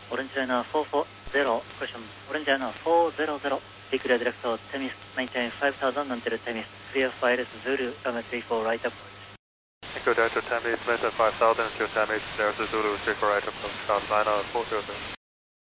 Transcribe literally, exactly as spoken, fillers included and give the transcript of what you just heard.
Orange Liner four four zero, question, Orange Liner four zero zero, declare direct to Temis, maintain five thousand until Temis, clear fire Zulu, runway three four right approach. Echo Delta Temis, maintain five thousand until Temis, there's a Zulu three four right approach, South Liner four zero zero.